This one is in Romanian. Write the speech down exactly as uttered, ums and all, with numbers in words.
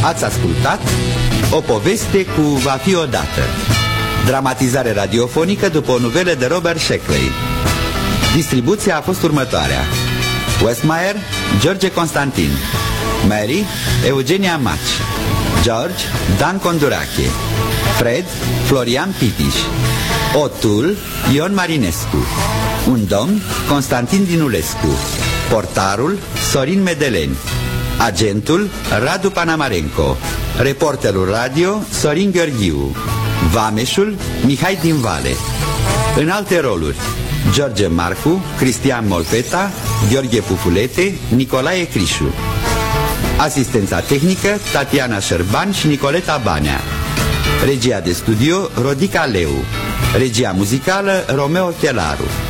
Ați ascultat O poveste cu Va fi odată, dramatizare radiofonică după o novelă de Robert Sheckley. Distribuția a fost următoarea: Westmeyer, George Constantin; Mary, Eugenia Maci; George, Dan Condurache; Fred, Florian Pitiș; Otul, Ion Marinescu; un domn, Constantin Dinulescu; portarul, Sorin Medeleni; agentul, Radu Panamarenco; reporterul radio, Sorin Gheorghiu; vameșul, Mihai din Vale. În alte roluri: George Marcu, Cristian Molpeta, Gheorghe Pufulete, Nicolae Crișu. Asistența tehnică, Tatiana Șerban și Nicoleta Banea. Regia de studio, Rodica Leu. Regia muzicală, Romeo Chelaru.